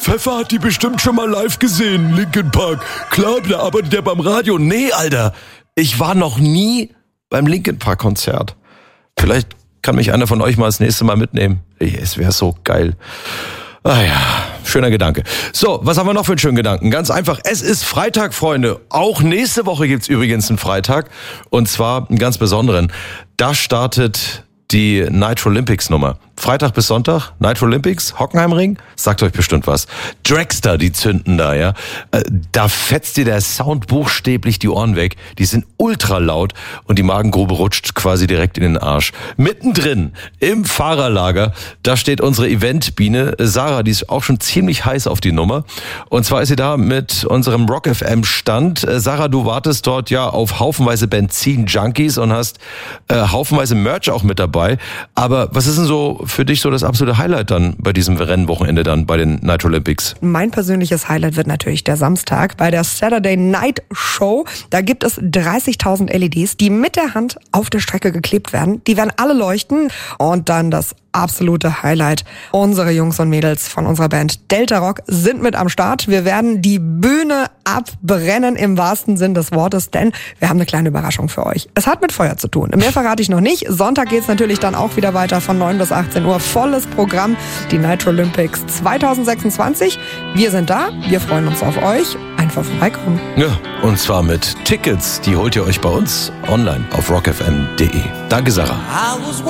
Pfeffer hat die bestimmt schon mal live gesehen, Linkin Park. Klar, da arbeitet der beim Radio. Nee, Alter, ich war noch nie beim Linkin Park Konzert. Vielleicht kann mich einer von euch mal das nächste Mal mitnehmen. Es wäre so geil. Ah ja, schöner Gedanke. So, was haben wir noch für einen schönen Gedanken? Ganz einfach, es ist Freitag, Freunde. Auch nächste Woche gibt's übrigens einen Freitag. Und zwar einen ganz besonderen. Da startet die Nitro Olympics Nummer. Freitag bis Sonntag, Nitro Olympics, Hockenheimring, sagt euch bestimmt was. Dragster, die zünden da, ja. Da fetzt dir der Sound buchstäblich die Ohren weg. Die sind ultra laut und die Magengrube rutscht quasi direkt in den Arsch. Mittendrin, im Fahrerlager, da steht unsere Eventbiene, Sarah, die ist auch schon ziemlich heiß auf die Nummer. Und zwar ist sie da mit unserem Rock FM Stand. Sarah, du wartest dort ja auf haufenweise Benzin-Junkies und hast haufenweise Merch auch mit dabei. Aber was ist denn so für dich so das absolute Highlight dann bei diesem Rennwochenende dann bei den Nitro Olympics? Mein persönliches Highlight wird natürlich der Samstag bei der Saturday Night Show. Da gibt es 30.000 LEDs, die mit der Hand auf der Strecke geklebt werden. Die werden alle leuchten. Und dann das absolute Highlight. Unsere Jungs und Mädels von unserer Band Delta Rock sind mit am Start. Wir werden die Bühne abbrennen im wahrsten Sinn des Wortes, denn wir haben eine kleine Überraschung für euch. Es hat mit Feuer zu tun. Mehr verrate ich noch nicht. Sonntag geht's natürlich dann auch wieder weiter von 9 bis 18 Uhr. Volles Programm. Die Nitro Olympics 2026. Wir sind da. Wir freuen uns auf euch. Einfach vorbeikommen. Ja, und zwar mit Tickets. Die holt ihr euch bei uns online auf rockfm.de. Danke, Sarah.